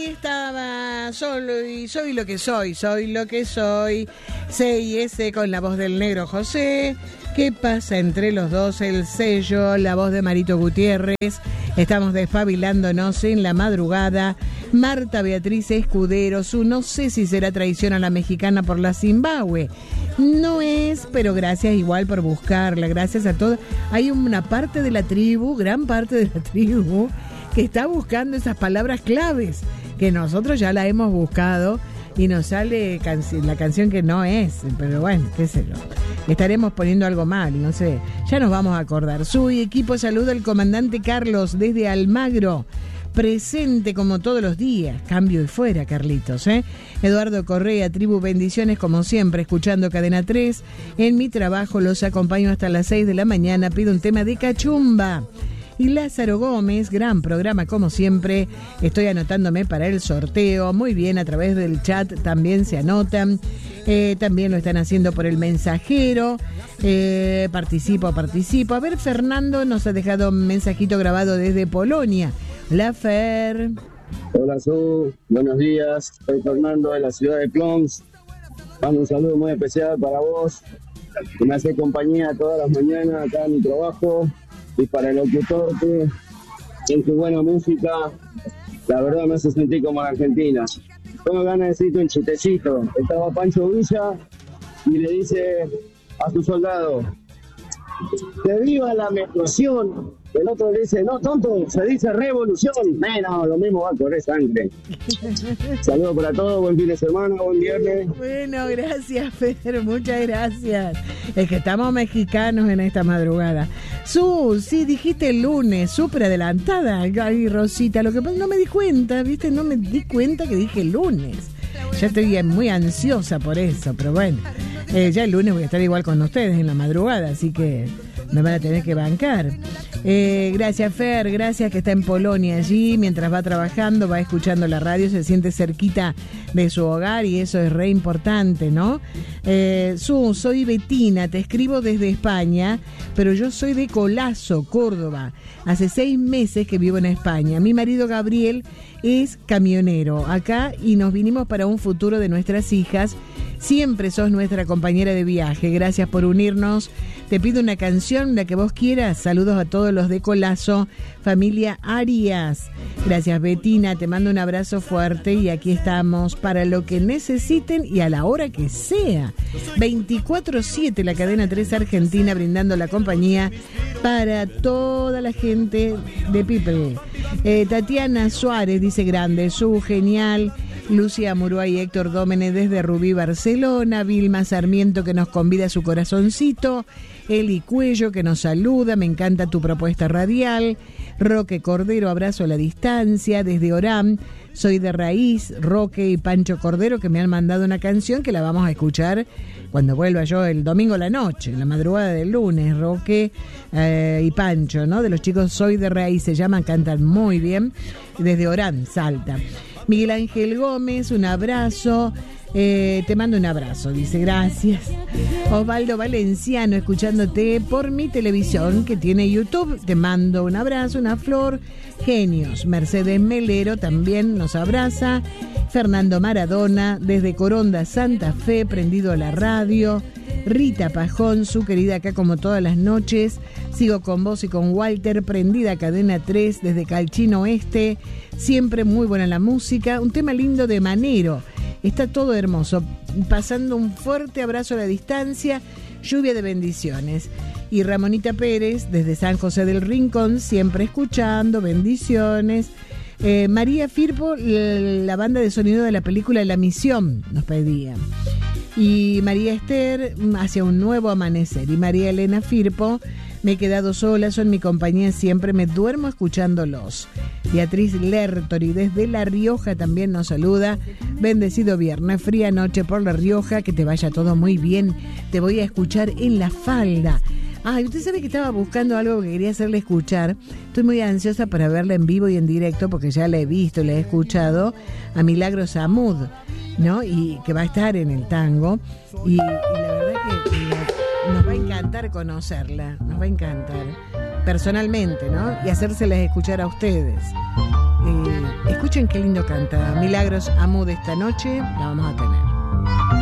Estaba solo y soy lo que soy lo que soy. C&S con la voz del negro José. ¿Qué pasa entre los dos? El sello, la voz de Marito Gutiérrez. Estamos despabilándonos en la madrugada. Marta Beatriz Escudero, su no sé si será traición a la mexicana por la Zimbabue. No es, pero gracias igual por buscarla. Gracias a todos. Hay una parte de la tribu, gran parte de la tribu, que está buscando esas palabras claves, que nosotros ya la hemos buscado y nos sale la canción que no es, pero bueno, qué sé yo. Estaremos poniendo algo mal, no sé, ya nos vamos a acordar. Su equipo saluda al comandante Carlos desde Almagro, presente como todos los días. Cambio y fuera, Carlitos, Eduardo Correa, tribu, bendiciones como siempre, escuchando Cadena 3. En mi trabajo los acompaño hasta las 6 de la mañana, pido un tema de cachumba. Y Lázaro Gómez, gran programa como siempre, estoy anotándome para el sorteo, muy bien, a través del chat también se anotan, también lo están haciendo por el mensajero, participo. A ver, Fernando nos ha dejado un mensajito grabado desde Polonia. La Fer. Hola, Su, buenos días, soy Fernando de la ciudad de Ploms, mando un saludo muy especial para vos, que me hace compañía todas las mañanas acá en mi trabajo. Y para el locutor que en tu buena música, la verdad me hace sentir como en Argentina. Tengo ganas de decirte un chistecito. Estaba Pancho Villa y le dice a su soldado: ¡que viva la menstruación! El otro le dice: no, tonto, se dice revolución. Menos, lo mismo va a correr sangre. Saludos para todos, buen fin de semana, buen viernes. Bueno, gracias, Fer, muchas gracias. Es que estamos mexicanos en esta madrugada. Sí, dijiste el lunes, súper adelantada. Ay, Rosita, lo que pasa, no me di cuenta, ¿viste? No me di cuenta que dije el lunes. Ya estoy muy ansiosa por eso, pero bueno, ya el lunes voy a estar igual con ustedes en la madrugada, así que me van a tener que bancar. Gracias, Fer, gracias, que está en Polonia allí, mientras va trabajando, va escuchando la radio, se siente cerquita de su hogar y eso es re importante, ¿no? Soy Betina, te escribo desde España, pero yo soy de Colazo, Córdoba. Hace 6 meses que vivo en España. Mi marido Gabriel es camionero acá y nos vinimos para un futuro de nuestras hijas. Siempre sos nuestra compañera de viaje. Gracias por unirnos. Te pido una canción, la que vos quieras. Saludos a todos los de Colazo, familia Arias. Gracias, Betina. Te mando un abrazo fuerte y aquí estamos para lo que necesiten y a la hora que sea. 24/7, la cadena 3 Argentina, brindando la compañía para toda la gente de Pipe. Tatiana Suárez dice: grande, genial. Lucia Muruay y Héctor Dómene desde Rubí, Barcelona. Vilma Sarmiento, que nos convida a su corazoncito. Eli Cuello, que nos saluda, me encanta tu propuesta radial. Roque Cordero, abrazo a la distancia desde Orán. Soy de Raíz. Roque y Pancho Cordero, que me han mandado una canción que la vamos a escuchar cuando vuelva yo el domingo a la noche, en la madrugada del lunes. Roque y Pancho, ¿no? De los chicos Soy de Raíz, se llaman, cantan muy bien, desde Orán, Salta. Miguel Ángel Gómez, un abrazo. Te mando un abrazo, dice, gracias. Osvaldo Valenciano, escuchándote por mi televisión que tiene YouTube. Te mando un abrazo, una flor. Genios. Mercedes Melero también nos abraza. Fernando Maradona, desde Coronda, Santa Fe, prendido a la radio. Rita Pajón, su querida, acá como todas las noches. Sigo con vos y con Walter, prendida Cadena 3 desde Calchín Oeste. Siempre muy buena la música. Un tema lindo de Manero. Está todo hermoso. Pasando un fuerte abrazo a la distancia. Lluvia de bendiciones. Y Ramonita Pérez, desde San José del Rincón, siempre escuchando. Bendiciones. María Firpo, la banda de sonido de la película La Misión, nos pedía. Y María Esther, hacia un nuevo amanecer. Y María Elena Firpo, me he quedado sola, son mi compañía siempre, me duermo escuchándolos. Beatriz Lertori, desde La Rioja, también nos saluda. Bendecido viernes, fría noche por La Rioja, que te vaya todo muy bien. Te voy a escuchar en la falda. Ay, usted sabe que estaba buscando algo que quería hacerle escuchar. Estoy muy ansiosa para verla en vivo y en directo, porque ya la he visto, la he escuchado, a Milagros Amud, ¿no? Y que va a estar en el tango. Y la verdad que nos va a encantar conocerla, nos va a encantar personalmente, ¿no? Y hacérselas escuchar a ustedes. Escuchen qué lindo canta. Milagros Amud esta noche la vamos a tener.